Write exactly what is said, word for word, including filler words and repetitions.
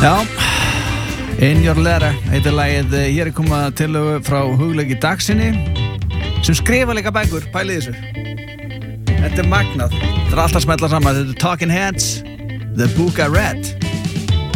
Já, In Your Letter heitir lagið. Hér er komað tillögu frá Hugleiki Dagsinni sem skrifa líka bækur, pælið þessu. Þetta er magnað. Þetta er alltaf smetla saman. Þetta er Talking Heads, The Book I Read.